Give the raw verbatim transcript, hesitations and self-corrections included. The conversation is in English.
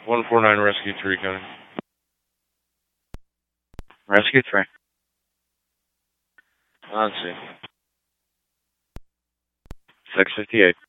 one four nine Rescue three coming. Rescue three. On scene. six fifty-eight.